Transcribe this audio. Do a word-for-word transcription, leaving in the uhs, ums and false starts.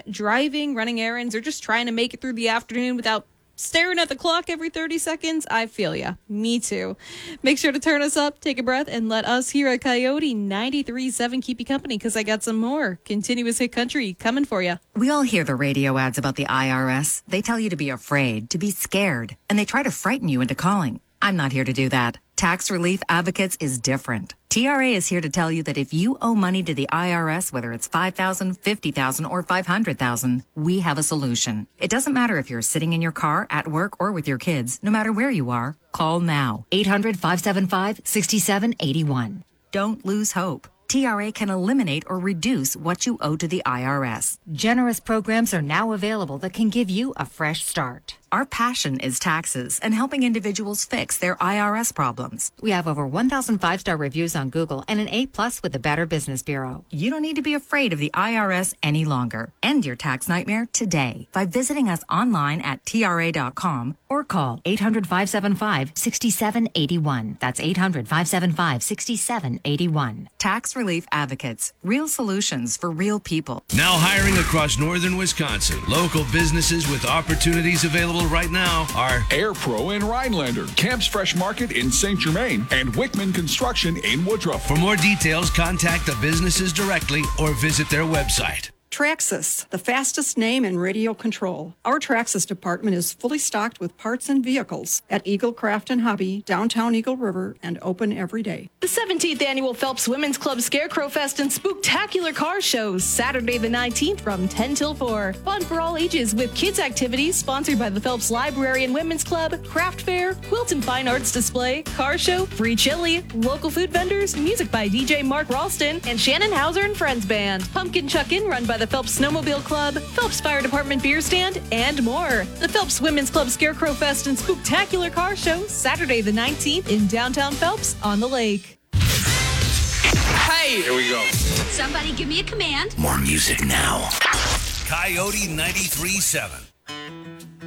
driving, running errands, or just trying to make it through the afternoon without staring at the clock every thirty seconds, I feel ya. Me too. Make sure to turn us up, take a breath, and let us here at Coyote ninety-three point seven keep you company, because I got some more continuous hit country coming for you. We all hear the radio ads about the I R S. They tell you to be afraid, to be scared, and they try to frighten you into calling. I'm not here to do that. Tax Relief Advocates is different. T R A is here to tell you that if you owe money to the I R S, whether it's five thousand dollars, fifty thousand dollars, or five hundred thousand dollars, we have a solution. It doesn't matter if you're sitting in your car, at work, or with your kids. No matter where you are, call now. eight hundred, five seven five, six seven eight one. Don't lose hope. T R A can eliminate or reduce what you owe to the I R S. Generous programs are now available that can give you a fresh start. Our passion is taxes and helping individuals fix their I R S problems. We have over one thousand five-star reviews on Google and an A plus with the Better Business Bureau. You don't need to be afraid of the I R S any longer. End your tax nightmare today by visiting us online at T R A dot com or call eight hundred, five seven five, six seven eight one. That's eight hundred, five seven five, six seven eight one. Tax Relief Advocates. Real solutions for real people. Now hiring across northern Wisconsin. Local businesses with opportunities available right now are Air Pro in Rhinelander, Camp's Fresh Market in Saint Germain, and Wickman Construction in Woodruff. For more details, contact the businesses directly or visit their website. Traxxas, the fastest name in radio control. Our Traxxas department is fully stocked with parts and vehicles at Eagle Craft and Hobby, downtown Eagle River, and open every day. The seventeenth Annual Phelps Women's Club Scarecrow Fest and Spooktacular Car Shows, Saturday the nineteenth from ten till four. Fun for all ages with kids activities sponsored by the Phelps Library and Women's Club, craft fair, quilt and fine arts display, car show, free chili, local food vendors, music by D J Mark Ralston, and Shannon Hauser and Friends Band. Pumpkin Chuck-In run by the Phelps Snowmobile Club, Phelps Fire Department Beer Stand, and more. The Phelps Women's Club Scarecrow Fest and Spooktacular Car Show, Saturday the nineteenth in downtown Phelps on the lake. Hey! Here we go. Somebody give me a command. More music now. Coyote ninety-three point seven.